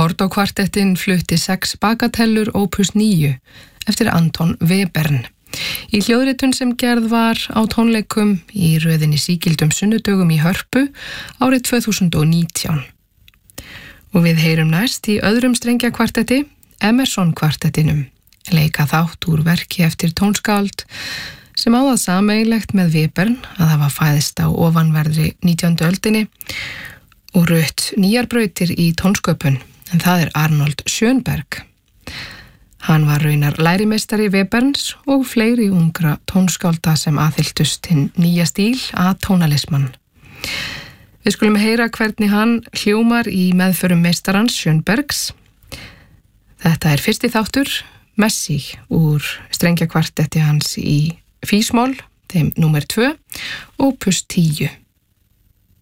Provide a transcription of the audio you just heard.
Bordeaux-kvartettin flutti 6 bagatellur opus 9 eftir Anton Webern. Í hljóðritun sem gerð var á tónleikum í röðinni Sígildum sunnudögum í Hörpu árið 2019. Og við heyrum næst í öðrum strengjakvartetti, Emerson-kvartettinum, leika þátt úr verki eftir tónskáld sem á það sameiginlegt með Webern að hafa fæðst á ofanverðri 19. öldinni og rutt nýjar brautir í tónsköpun, en það er Arnold Schönberg. Hann var raunar lærimeistari Weberns og fleiri ungra tónskálda sem aðhylltust hinn nýja stíl atónalisman. Við skulum heyra hvernig hann hljómar í meðförum meistarans Schönbergs. Þetta er fyrsti þáttur, Messi, úr strengjakvartetti hans í físmól, þeim númer 2, opus 10.